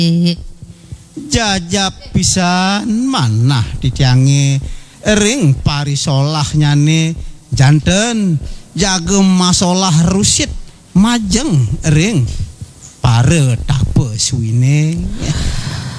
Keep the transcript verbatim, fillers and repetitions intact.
jajab pisan manah ditiange ring parisolah nyane janten jagem masalah rusit majeng ring pare tape suwine